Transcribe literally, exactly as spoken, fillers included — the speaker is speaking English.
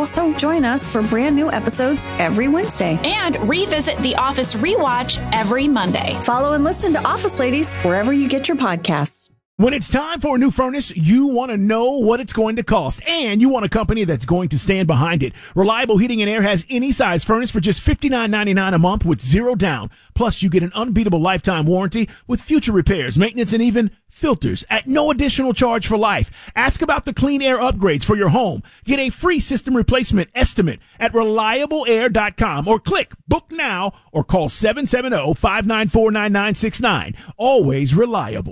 Also, join us for brand new episodes every Wednesday. And revisit The Office Rewatch every Monday. Follow and listen to Office Ladies wherever you get your podcasts. When it's time for a new furnace, you want to know what it's going to cost, and you want a company that's going to stand behind it. Reliable Heating and Air has any size furnace for just fifty-nine ninety-nine a month with zero down. Plus, you get an unbeatable lifetime warranty with future repairs, maintenance, and even filters at no additional charge for life. Ask about the clean air upgrades for your home. Get a free system replacement estimate at reliable air dot com or click book now or call seven seven zero, five nine four, nine nine six nine. Always reliable.